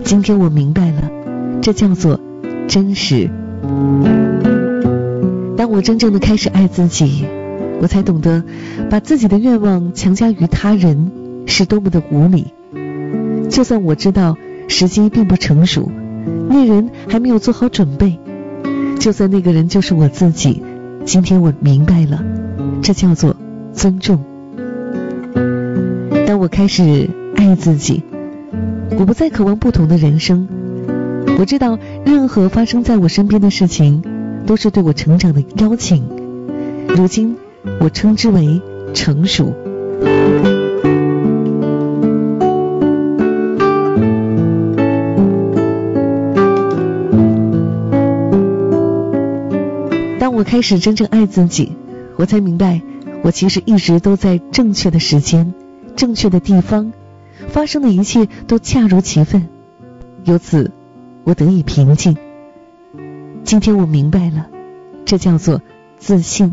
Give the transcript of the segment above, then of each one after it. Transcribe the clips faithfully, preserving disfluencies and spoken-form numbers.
今天我明白了，这叫做真实。当我真正的开始爱自己，我才懂得把自己的愿望强加于他人是多么的无理。就算我知道时机并不成熟，那人还没有做好准备，就算那个人就是我自己，今天我明白了，这叫做尊重。当我开始爱自己，我不再渴望不同的人生。我知道任何发生在我身边的事情都是对我成长的邀请，如今我称之为成熟。当我开始真正爱自己，我才明白我其实一直都在正确的时间正确的地方，发生的一切都恰如其分，由此我得以平静。今天我明白了，这叫做自信。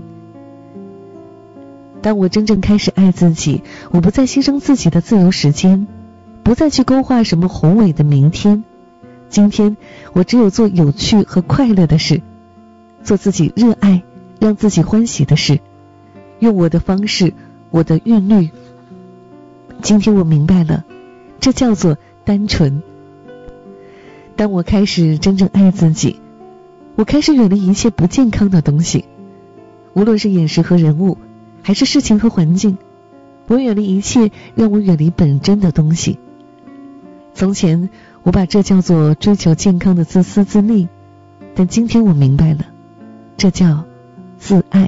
当我真正开始爱自己，我不再牺牲自己的自由时间，不再去勾画什么宏伟的明天。今天我只有做有趣和快乐的事，做自己热爱让自己欢喜的事，用我的方式，我的韵律。今天我明白了，这叫做单纯。当我开始真正爱自己，我开始远离一切不健康的东西，无论是饮食和人物，还是事情和环境，我远离一切让我远离本真的东西。从前我把这叫做追求健康的自私自利，但今天我明白了，这叫自爱。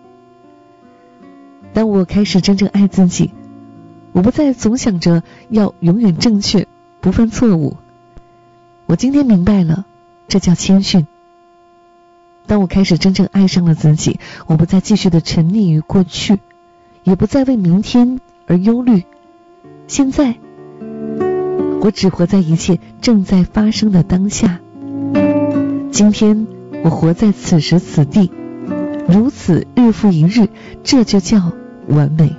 当我开始真正爱自己，我不再总想着要永远正确，不犯错误。我今天明白了，这叫谦逊。当我开始真正爱上了自己，我不再继续的沉溺于过去，也不再为明天而忧虑。现在，我只活在一切正在发生的当下。今天，我活在此时此地，如此日复一日，这就叫完美。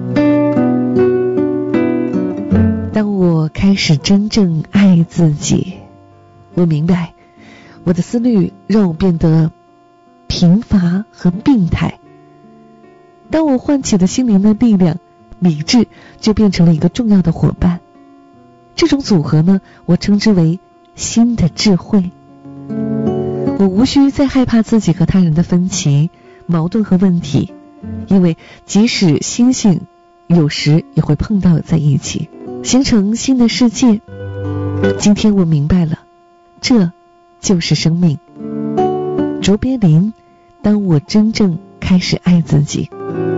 当我开始真正爱自己，我明白我的思虑让我变得贫乏和病态。当我唤起了心灵的力量，理智就变成了一个重要的伙伴。这种组合呢，我称之为新的智慧。我无需再害怕自己和他人的分歧、矛盾和问题，因为即使星星有时也会碰到在一起，形成新的世界。今天我明白了，这就是生命。卓别林，当我真正开始爱自己。